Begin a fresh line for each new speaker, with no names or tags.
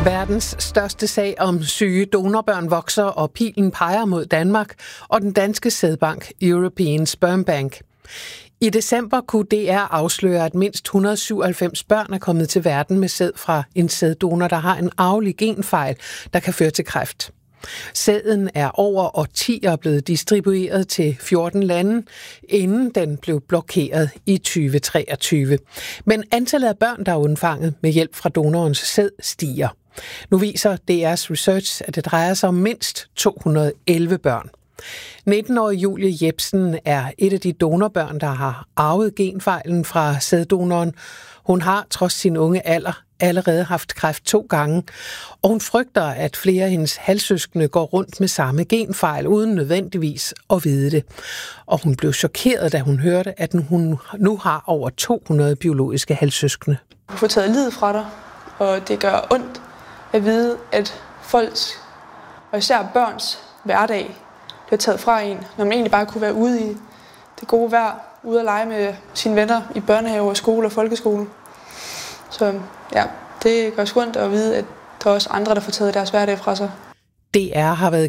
Verdens største sag om syge donorbørn vokser, og pilen peger mod Danmark og den danske sædbank European Sperm Bank. I december kunne DR afsløre, at mindst 197 børn er kommet til verden med sæd fra en sæddonor, der har en arvelig genfejl, der kan føre til kræft. Sæden er over årtier blevet distribueret til 14 lande, inden den blev blokeret i 2023. Men antallet af børn, der er undfanget med hjælp fra donorens sæd, stiger. Nu viser DR's research, at det drejer sig om mindst 211 børn. 19-årige Julie Jebsen er et af de donorbørn, der har arvet genfejlen fra sæddonoren. Hun har trods sin unge alder allerede haft kræft 2 gange, og hun frygter, at flere af hendes halvsøskende går rundt med samme genfejl, uden nødvendigvis at vide det. Og hun blev chokeret, da hun hørte, at hun nu har over 200 biologiske halvsøskende.
Du får taget livet fra dig, og det gør ondt at vide, at folks, og især børns, hverdag bliver taget fra en, når man egentlig bare kunne være ude i det gode vejr, ude at lege med sine venner i børnehave, skole og folkeskole. Så ja, det gør sgu ondt at vide, at der er også andre, der får taget deres hverdag fra sig.
DR har været